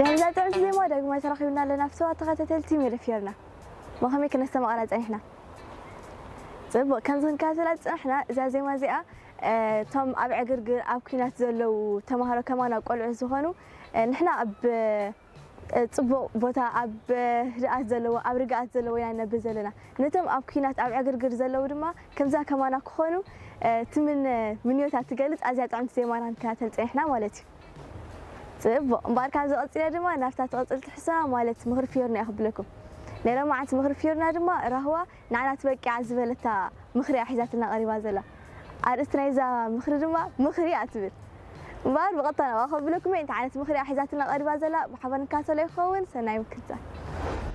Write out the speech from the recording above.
تهزا تعرف زي ما دق ما ترخيبنا لنا في سوات تلتي ميرفيرنا ما هم يكن استمقالات إحنا طيب كان زين كاتلات إحنا زي ما زي تم أبع جرجر أو كينات زلوا تمهرة كمان أقول عزوهانو نحنا صبوا بوتا أب رأت زلوا أب رجعت زلوا يعني بزلنا نتم أب كينات أبع جرجر زلوا دما كم ذا كمان أكخونو تمن منيوتات تقلت أزيد عن زي ما أنا كاتلت إحنا مالتي طيب مبارك هذا قصير دما نفتات قصير حسنا مالت مهر فيورنا أخذ لكم لأنه ما عاد مهر فيورنا دما رهوة نعنا تبقى عزبلتها مخري أحزات لنا قريبا زلا عرفتنا إذا مخري دما مخري أتبل مبارك بقطنا وأخذ لكم أنت عاد مخري أحزات لنا قريبا زلا بحبنا كاتل يخون سنة يمكن